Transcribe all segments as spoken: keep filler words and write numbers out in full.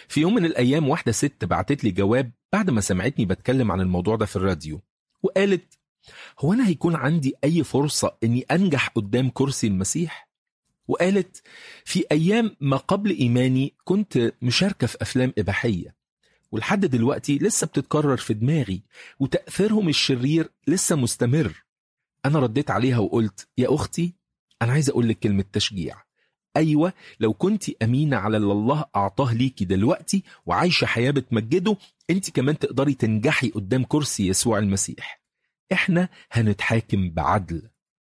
في يوم من الأيام واحدة ست بعتت لي جواب بعد ما سمعتني بتكلم عن الموضوع ده في الراديو، وقالت: هو أنا هيكون عندي أي فرصة أني أنجح قدام كرسي المسيح؟ وقالت: في أيام ما قبل إيماني كنت مشاركة في أفلام إباحية، ولحد دلوقتي لسه بتتكرر في دماغي وتأثيرهم الشرير لسه مستمر. أنا رديت عليها وقلت: يا أختي، أنا عايز أقول لك كلمة تشجيع. أيوة، لو كنت أمينة على اللي الله أعطاه ليكي دلوقتي وعايشة حياة بتمجده، أنت كمان تقدري تنجحي قدام كرسي يسوع المسيح. إحنا هنتحاكم بعدل،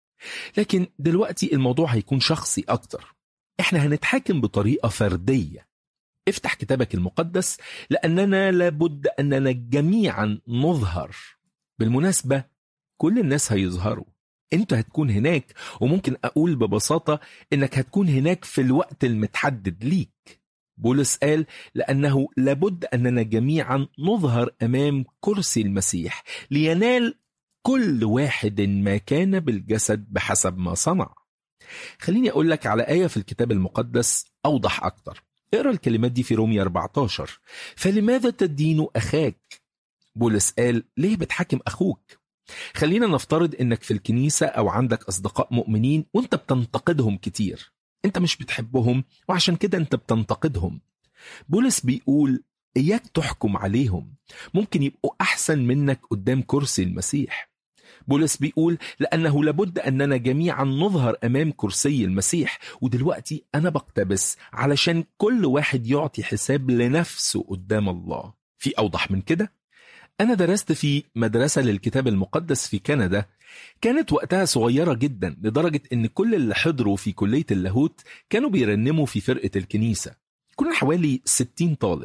لكن دلوقتي الموضوع هيكون شخصي أكتر. إحنا هنتحاكم بطريقة فردية. افتح كتابك المقدس، لأننا لابد أننا جميعا نظهر. بالمناسبة، كل الناس هيظهروا. انت هتكون هناك، وممكن أقول ببساطة إنك هتكون هناك في الوقت المتحدد ليك. بولس قال: لأنه لابد أننا جميعا نظهر أمام كرسي المسيح لينال كل واحد ما كان بالجسد بحسب ما صنع. خليني أقول لك على آية في الكتاب المقدس أوضح أكتر. اقرأ الكلمات دي في رومية أربعة عشر: فلماذا تدين أخاك؟ بولس قال: ليه بتحاكم أخوك؟ خلينا نفترض إنك في الكنيسة أو عندك أصدقاء مؤمنين وإنت بتنتقدهم كتير. إنت مش بتحبهم وعشان كده إنت بتنتقدهم. بولس بيقول: إياك تحكم عليهم، ممكن يبقوا أحسن منك قدام كرسي المسيح. بولس بيقول: لأنه لابد أننا جميعا نظهر أمام كرسي المسيح، ودلوقتي أنا بقتبس علشان كل واحد يعطي حساب لنفسه قدام الله. في أوضح من كده؟ أنا درست في مدرسة للكتاب المقدس في كندا، كانت وقتها صغيرة جدا لدرجة أن كل اللي حضروا في كلية اللاهوت كانوا بيرنموا في فرقة الكنيسة. كنا حوالي ستين طالب.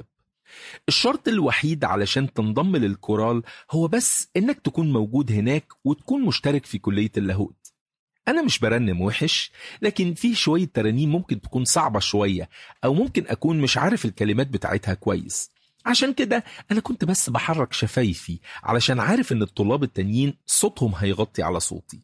الشرط الوحيد علشان تنضم للكورال هو بس إنك تكون موجود هناك وتكون مشترك في كلية اللاهوت. أنا مش برنم وحش، لكن فيه شوية ترانيم ممكن تكون صعبة شوية، أو ممكن أكون مش عارف الكلمات بتاعتها كويس. عشان كده أنا كنت بس بحرك شفايفي علشان عارف إن الطلاب التانيين صوتهم هيغطي على صوتي.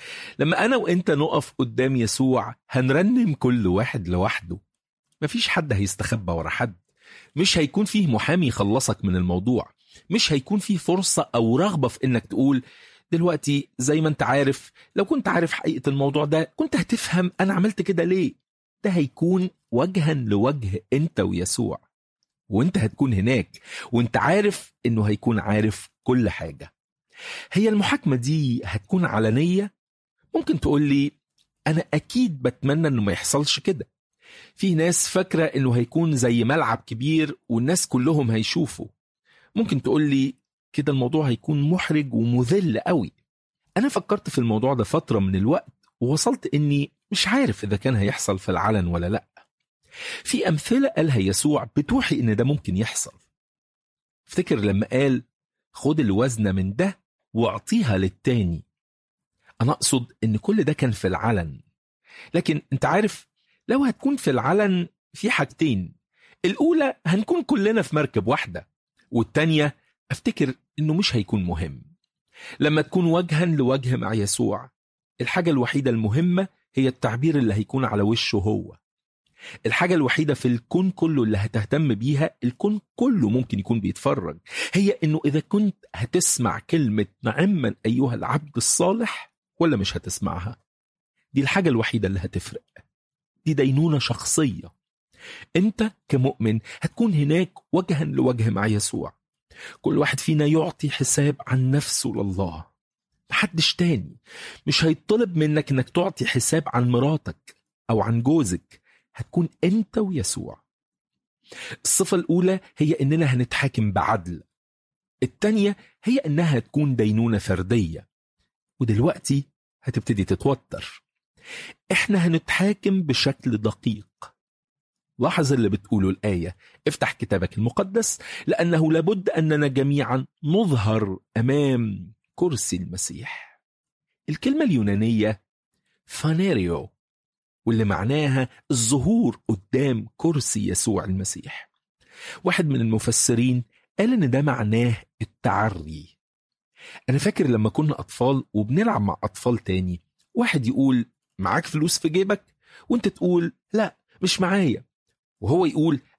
لما أنا وإنت نقف قدام يسوع هنرنم كل واحد لوحده. مفيش حد هيستخبى ورا حد، مش هيكون فيه محامي يخلصك من الموضوع، مش هيكون فيه فرصة أو رغبة في إنك تقول: دلوقتي زي ما أنت عارف، لو كنت عارف حقيقة الموضوع ده كنت هتفهم أنا عملت كده ليه. ده هيكون وجها لوجه أنت ويسوع، وانت هتكون هناك وانت عارف انه هيكون عارف كل حاجة. هي المحاكمة دي هتكون علنية؟ ممكن تقول لي: انا اكيد بتمنى انه ما يحصلش كده. في ناس فاكرة انه هيكون زي ملعب كبير والناس كلهم هيشوفوا. ممكن تقول لي: كده الموضوع هيكون محرج ومذل قوي. انا فكرت في الموضوع ده فترة من الوقت ووصلت اني مش عارف اذا كان هيحصل في العلن ولا لا. في أمثلة قالها يسوع بتوحي إن ده ممكن يحصل. افتكر لما قال: خد الوزنة من ده واعطيها للتاني. أنا أقصد إن كل ده كان في العلن، لكن أنت عارف لو هتكون في العلن في حاجتين: الأولى هنكون كلنا في مركب واحدة، والتانية أفتكر إنه مش هيكون مهم. لما تكون وجها لوجه مع يسوع، الحاجة الوحيدة المهمة هي التعبير اللي هيكون على وشه هو. الحاجة الوحيدة في الكون كله اللي هتهتم بيها، الكون كله ممكن يكون بيتفرج، هي إنه إذا كنت هتسمع كلمة نعما أيها العبد الصالح ولا مش هتسمعها. دي الحاجة الوحيدة اللي هتفرق. دي دينونة شخصية. أنت كمؤمن هتكون هناك وجها لوجه مع يسوع. كل واحد فينا يعطي حساب عن نفسه لله، محدش تاني. مش هيطلب منك إنك تعطي حساب عن مراتك أو عن جوزك، هتكون أنت ويسوع. الصفة الأولى هي إننا هنتحاكم بعدل، التانية هي إنها تكون دينونة فردية. ودلوقتي هتبتدي تتوتر. إحنا هنتحاكم بشكل دقيق. لاحظ اللي بتقوله الآية. افتح كتابك المقدس، لأنه لابد أننا جميعا نظهر أمام كرسي المسيح. الكلمة اليونانية فانيريو، واللي معناها الظهور قدام كرسي يسوع المسيح. واحد من المفسرين قال إن ده معناه التعري. أنا فاكر لما كنا أطفال وبنلعب مع أطفال تاني، واحد يقول: معاك فلوس في جيبك؟ وانت تقول: لا مش معايا. وهو يقول: